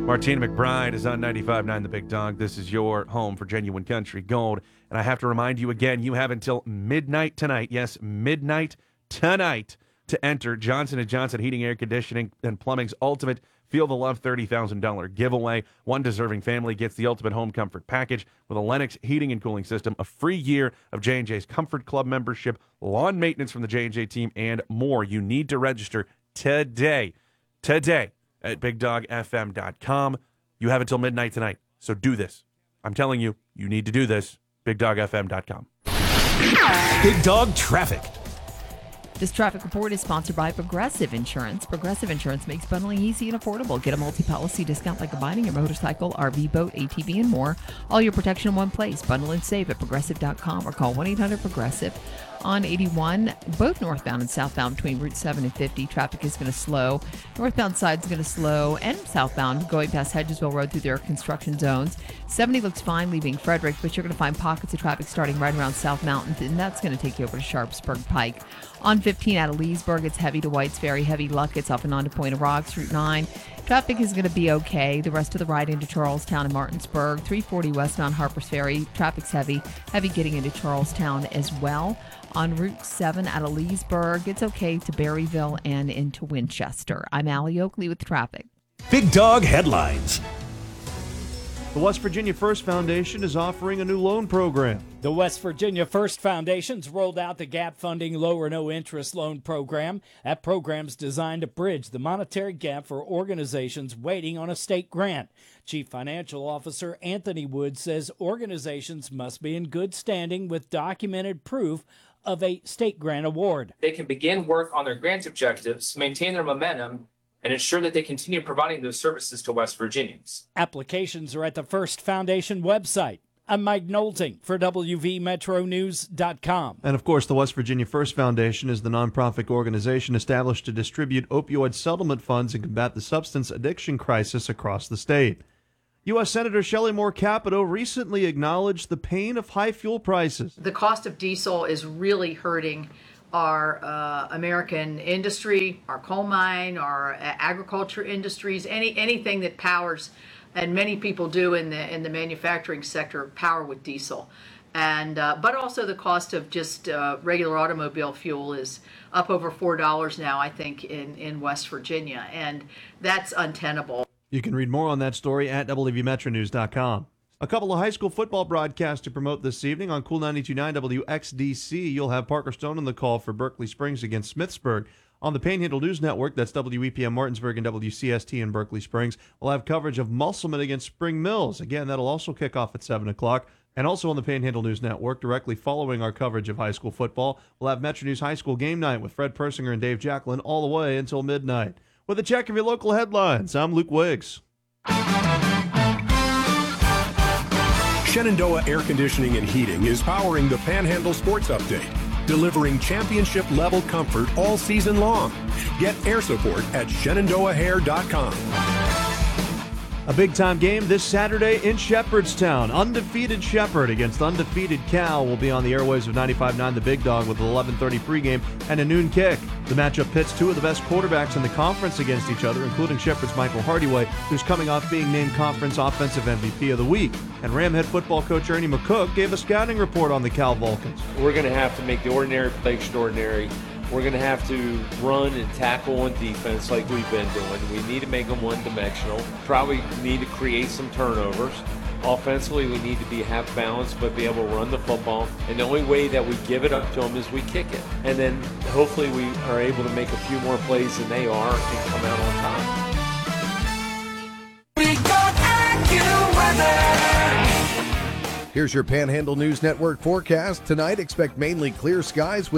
Martina McBride is on 95.9 The Big Dog. This is your home for genuine country gold. And I have to remind you again, you have until midnight tonight, yes, midnight tonight, to enter Johnson & Johnson Heating, Air Conditioning, and Plumbing's ultimate Feel the Love $30,000 giveaway. One deserving family gets the ultimate home comfort package with a Lennox heating and cooling system, a free year of J&J's Comfort Club membership, lawn maintenance from the J&J team, and more. You need to register today at BigDogFM.com. You have until midnight tonight, so do this. I'm telling you, you need to do this. BigDogFM.com. Big Dog Traffic. This traffic report is sponsored by Progressive Insurance. Progressive Insurance makes bundling easy and affordable. Get a multi-policy discount by combining your motorcycle, RV, boat, ATV, and more. All your protection in one place. Bundle and save at Progressive.com or call 1-800-PROGRESSIVE. On 81, both northbound and southbound between Route 7 and 50, traffic is going to slow. Northbound side is going to slow, and southbound going past Hedgesville Road through their construction zones. 70 looks fine leaving Frederick, but you're going to find pockets of traffic starting right around South Mountain, and that's going to take you over to Sharpsburg Pike. On 15 out of Leesburg, it's heavy to Whites Ferry, heavy Luckett's up and on to Point of Rocks. Route 9, traffic is going to be okay. The rest of the ride into Charlestown and Martinsburg. 340 westbound Harpers Ferry, traffic's heavy getting into Charlestown as well. On Route 7 out of Leesburg, it's okay to Berryville and into Winchester. I'm Allie Oakley with traffic. Big Dog Headlines. The West Virginia First Foundation is offering a new loan program. The West Virginia First Foundation's rolled out the gap funding low or no interest loan program. That program's designed to bridge the monetary gap for organizations waiting on a state grant. Chief Financial Officer Anthony Wood says organizations must be in good standing with documented proof of a state grant award. They can begin work on their grant objectives, maintain their momentum, and ensure that they continue providing those services to West Virginians. Applications are at the First Foundation website. I'm Mike Knowlting for WVMetroNews.com. And of course, the West Virginia First Foundation is the nonprofit organization established to distribute opioid settlement funds and combat the substance addiction crisis across the state. U.S. Senator Shelley Moore Capito recently acknowledged the pain of high fuel prices. The cost of diesel is really hurting our American industry, our coal mine, our agriculture industries, anything that powers, and many people do in the manufacturing sector, power with diesel. And but also the cost of just regular automobile fuel is up over $4 now, I think, in West Virginia, and that's untenable. You can read more on that story at WVMetroNews.com. A couple of high school football broadcasts to promote this evening. On Cool 92.9 WXDC, you'll have Parker Stone on the call for Berkeley Springs against Smithsburg. On the Panhandle News Network, that's WEPM Martinsburg and WCST in Berkeley Springs, we'll have coverage of Musselman against Spring Mills. Again, that'll also kick off at 7 o'clock. And also on the Panhandle News Network, directly following our coverage of high school football, we'll have Metro News High School Game Night with Fred Persinger and Dave Jacklin all the way until midnight. With a check of your local headlines, I'm Luke Wiggs. Shenandoah Air Conditioning and Heating is powering the Panhandle Sports Update, delivering championship-level comfort all season long. Get air support at ShenandoahAir.com. A big-time game this Saturday in Shepherdstown. Undefeated Shepherd against undefeated Cal will be on the airwaves of 95.9 The Big Dog with an 11:30 pregame and a noon kick. The matchup pits two of the best quarterbacks in the conference against each other, including Shepherd's Michael Hardyway, who's coming off being named Conference Offensive MVP of the Week. And Ram head football coach Ernie McCook gave a scouting report on the Cal Vulcans. We're going to have to make the ordinary play extraordinary. We're going to have to run and tackle on defense like we've been doing. We need to make them one-dimensional. Probably need to create some turnovers. Offensively, we need to have balance, but be able to run the football. And the only way that we give it up to them is we kick it. And then hopefully we are able to make a few more plays than they are and come out on top. Here's your Panhandle News Network forecast. Tonight, expect mainly clear skies with